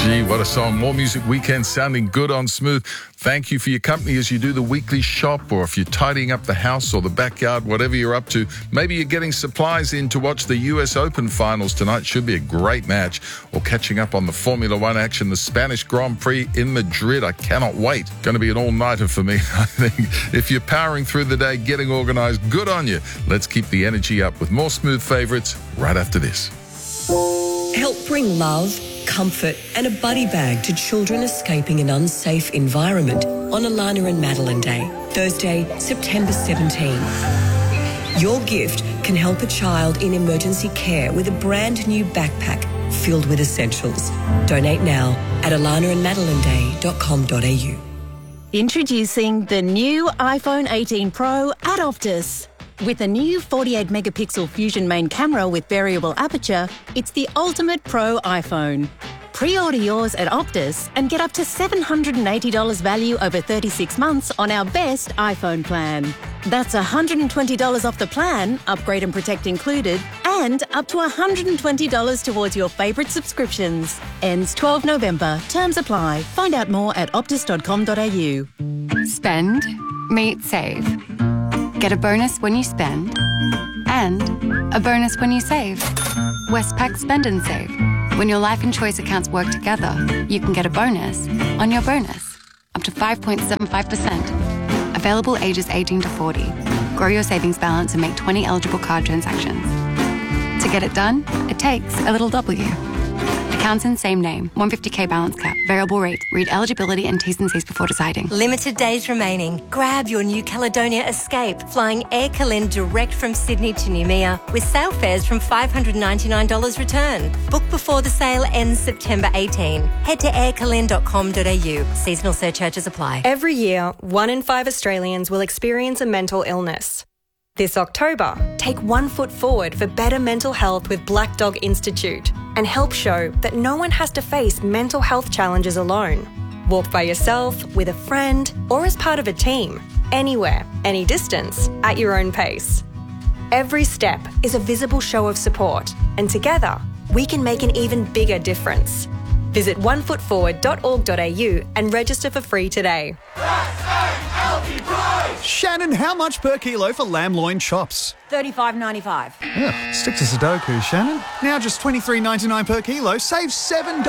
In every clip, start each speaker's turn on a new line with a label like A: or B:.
A: Gee, what a song. More Music Weekend sounding good on Smooth. Thank you for your company as you do the weekly shop, or if you're tidying up the house or the backyard, whatever you're up to. Maybe you're getting supplies in to watch the US Open finals tonight. Should be a great match. Or catching up on the Formula One action, the Spanish Grand Prix in Madrid. I cannot wait. Going to be an all-nighter for me, I think. If you're powering through the day, getting organised, good on you. Let's keep the energy up with more Smooth favourites right after this.
B: Help bring love, comfort and a buddy bag to children escaping an unsafe environment on Alana and Madeline Day, Thursday, September 17. Your gift can help a child in emergency care with a brand new backpack filled with essentials. Donate now at alanaandmadelineday.com.au.
C: Introducing the new iPhone 18 Pro at Optus. With a new 48-megapixel Fusion main camera with variable aperture, it's the ultimate pro iPhone. Pre-order yours at Optus and get up to $780 value over 36 months on our best iPhone plan. That's $120 off the plan, upgrade and protect included, and up to $120 towards your favourite subscriptions. Ends 12 November. Terms apply. Find out more at optus.com.au.
D: Spend, meet, save. Get a bonus when you spend and a bonus when you save. Westpac Spend and Save. When your life and choice accounts work together, you can get a bonus on your bonus, up to 5.75%. Available ages 18 to 40. Grow your savings balance and make 20 eligible card transactions. To get it done, it takes a little W. Accounts in same name. 150k balance cap. Variable rate. Read eligibility and T's and C's before deciding.
E: Limited days remaining. Grab your New Caledonia Escape, flying Air Calen direct from Sydney to Noumea with sale fares from $599 return. Book before the sale ends September 18. Head to aircalen.com.au. Seasonal surcharges apply.
F: Every year, 1 in 5 Australians will experience a mental illness. This October, take 1 foot forward for better mental health with Black Dog Institute and help show that no one has to face mental health challenges alone. Walk by yourself, with a friend, or as part of a team. Anywhere, any distance, at your own pace. Every step is a visible show of support, and together, we can make an even bigger difference. Visit onefootforward.org.au and register for free today.
G: Shannon, how much per kilo for lamb loin chops?
H: $35.95.
G: Yeah, stick to Sudoku, Shannon. Now just $23.99 per kilo, save $7.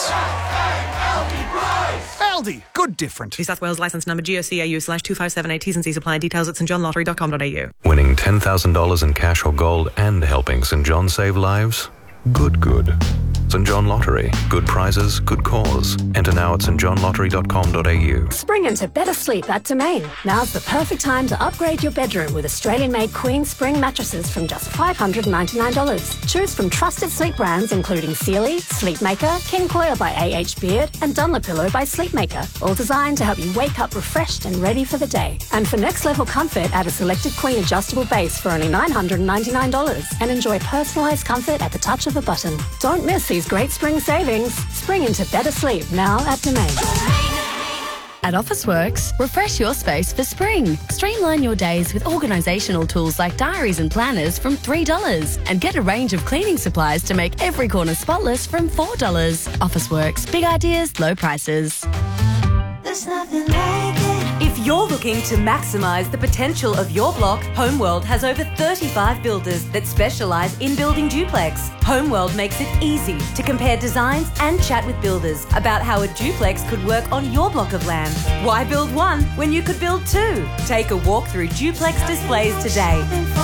G: Aldi, good different.
H: New South Wales licence number GOCAU/257A. T's and C's apply. Details at stjohnlottery.com.au.
I: Winning $10,000 in cash or gold and helping St John save lives? Good. St John Lottery. Good prizes, good cause. Enter now at stjohnlottery.com.au.
J: Spring into better sleep at Domain. Now's the perfect time to upgrade your bedroom with Australian-made Queen Spring mattresses from just $599. Choose from trusted sleep brands including Sealy, Sleepmaker, King Coil by A.H. Beard and Dunlopillow by Sleepmaker. All designed to help you wake up refreshed and ready for the day. And for next level comfort, add a selected Queen adjustable base for only $999 and enjoy personalised comfort at the touch of a button. Don't miss these great spring savings. Spring into better sleep now at Domain.
K: At Officeworks, refresh your space for spring. Streamline your days with organisational tools like diaries and planners from $3 and get a range of cleaning supplies to make every corner spotless from $4. Officeworks, big ideas, low prices.
E: There's nothing like it.
L: If you're looking to maximise the potential of your block, Homeworld has over 35 builders that specialise in building duplex. Homeworld makes it easy to compare designs and chat with builders about how a duplex could work on your block of land. Why build one when you could build two? Take a walk through duplex displays today.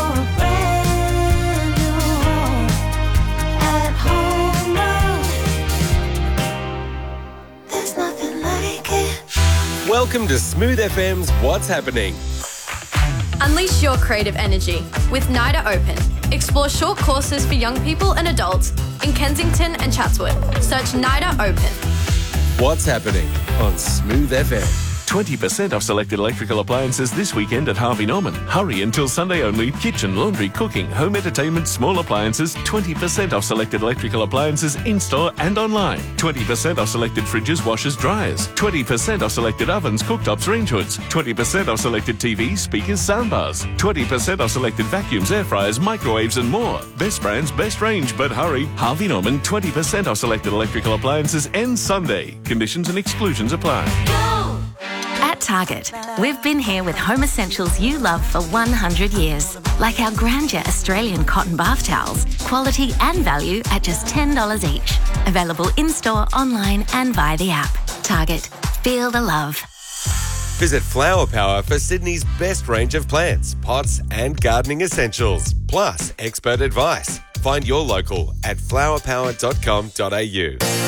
M: Welcome to Smooth FM's What's Happening.
N: Unleash your creative energy with NIDA Open. Explore short courses for young people and adults in Kensington and Chatswood. Search NIDA Open.
M: What's Happening on Smooth FM.
O: 20% off selected electrical appliances this weekend at Harvey Norman. Hurry until Sunday only. Kitchen, laundry, cooking, home entertainment, small appliances. 20% off selected electrical appliances in-store and online. 20% off selected fridges, washers, dryers. 20% off selected ovens, cooktops, range hoods. 20% off selected TVs, speakers, soundbars. 20% off selected vacuums, air fryers, microwaves and more. Best brands, best range, but hurry. Harvey Norman, 20% off selected electrical appliances ends Sunday. Conditions and exclusions apply.
P: At Target, we've been here with home essentials you love for 100 years. Like our Grandeur Australian cotton bath towels. Quality and value at just $10 each. Available in-store, online and via the app. Target. Feel the love.
M: Visit Flower Power for Sydney's best range of plants, pots and gardening essentials, plus expert advice. Find your local at flowerpower.com.au.